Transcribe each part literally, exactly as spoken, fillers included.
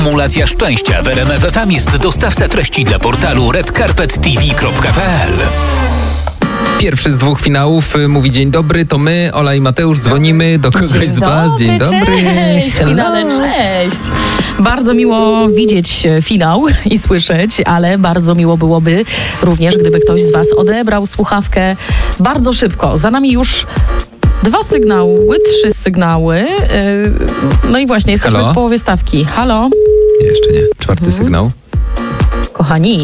Kumulacja szczęścia w R M F F M jest dostawca treści dla portalu red carpet t v kropka p l. Pierwszy z dwóch finałów mówi dzień dobry, to my, Ola i Mateusz, dzwonimy do kogoś Dzień z was. Dzień dobry. Cześć, Hello. finale, cześć. Bardzo miło widzieć finał i słyszeć, ale bardzo miło byłoby również, gdyby ktoś z was odebrał słuchawkę bardzo szybko. Za nami już dwa sygnały, trzy sygnały. Yy, no i właśnie, jesteśmy Halo? w połowie stawki. Halo? Jeszcze nie. Czwarty Mhm. sygnał. Kochani,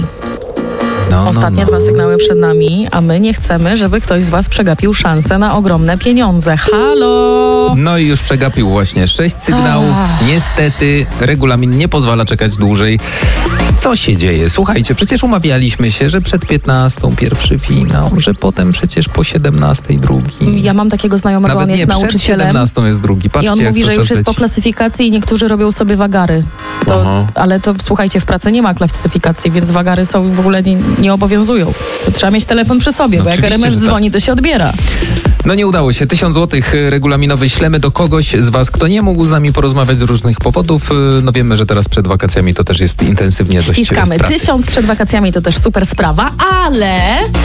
No, ostatnie no, no. dwa sygnały przed nami, a my nie chcemy, żeby ktoś z was przegapił szansę na ogromne pieniądze. Halo? No i już przegapił właśnie sześć sygnałów. Ach. Niestety regulamin nie pozwala czekać dłużej. Co się dzieje? Słuchajcie, przecież umawialiśmy się, że przed piętnastą pierwszy finał, że potem przecież po siedemnastej drugi. Ja mam takiego znajomego, Nawet on jest nie, przed nauczycielem. siedemnastą jest drugi. Patrzcie, I on jak mówi, to że już czas jest po leci. klasyfikacji i niektórzy robią sobie wagary. To, Aha. ale to słuchajcie, w pracy nie ma klasyfikacji, więc wagary są w ogóle nie, nie obowiązują. To trzeba mieć telefon przy sobie, No bo jak oczywiście, R M F że tak. dzwoni, to się odbiera. No nie udało się. Tysiąc złotych regulaminowy ślemy do kogoś z was, kto nie mógł z nami porozmawiać z różnych powodów. No wiemy, że teraz przed wakacjami to też jest intensywnie dość Ściskamy. w pracy. Tysiąc przed wakacjami to też super sprawa, ale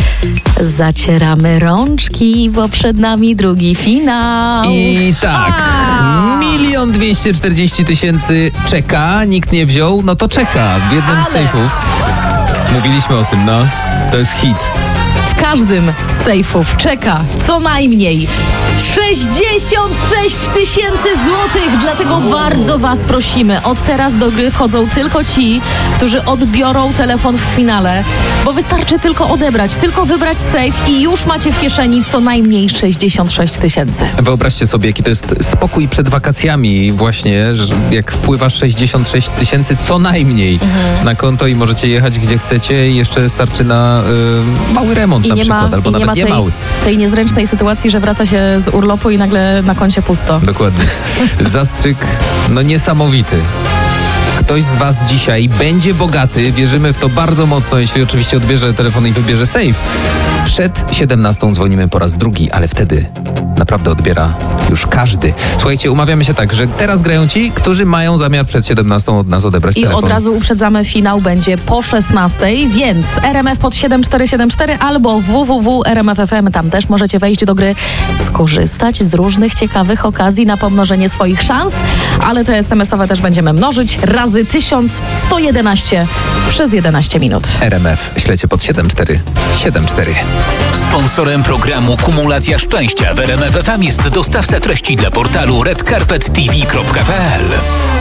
zacieramy rączki, bo przed nami drugi finał. I tak, A! milion dwieście czterdzieści tysięcy czeka, nikt nie wziął, no to czeka w jednym z Ale- sejfów. Mówiliśmy o tym, no. To jest hit. W każdym z sejfów czeka co najmniej sześćdziesiąt sześć tysięcy złotych, dlatego bardzo was prosimy. Od teraz do gry wchodzą tylko ci, którzy odbiorą telefon w finale, bo wystarczy tylko odebrać, tylko wybrać sejf i już macie w kieszeni co najmniej sześćdziesiąt sześć tysięcy. Wyobraźcie sobie, jaki to jest spokój przed wakacjami właśnie, że jak wpływa sześćdziesiąt sześć tysięcy co najmniej Mhm. na konto i możecie jechać gdzie chcecie i jeszcze starczy na y, mały remont I na nie przykład, ma, albo i nie nawet ma nie tej, mały. tej niezręcznej sytuacji, że wraca się z urlopu i nagle na koncie pusto. Dokładnie. Zastrzyk, no niesamowity. Ktoś z was dzisiaj będzie bogaty, wierzymy w to bardzo mocno, jeśli oczywiście odbierze telefon i wybierze safe. Przed siedemnastą dzwonimy po raz drugi, ale wtedy naprawdę odbiera już każdy. Słuchajcie, umawiamy się tak, że teraz grają ci, którzy mają zamiar przed siedemnastą od nas odebrać I telefon. od razu uprzedzamy, finał będzie po szesnastej, więc R M F pod siedem cztery siedem cztery albo w w w kropka r m f f m. Tam też możecie wejść do gry, skorzystać z różnych ciekawych okazji na pomnożenie swoich szans, ale te es em esowe też będziemy mnożyć razy tysiąc sto jedenaście przez jedenaście minut. R M F, ślecie pod siedem cztery siedem cztery. Sponsorem programu Kumulacja szczęścia w R M F F M jest dostawca treści dla portalu red carpet t v kropka p l.